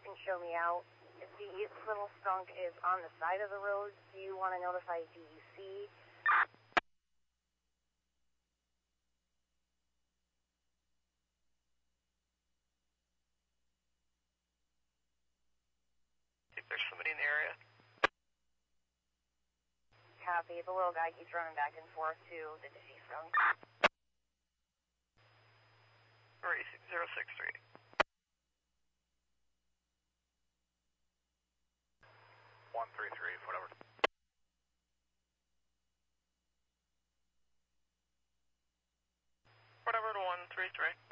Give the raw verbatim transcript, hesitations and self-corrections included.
can show me out. If the East Little Skunk is on the side of the road, do you want to notify D E C? If there's somebody in the area. Copy. The little guy keeps running back and forth to the deceased skunk. three zero six three. one three three, whatever. Whatever to one three three.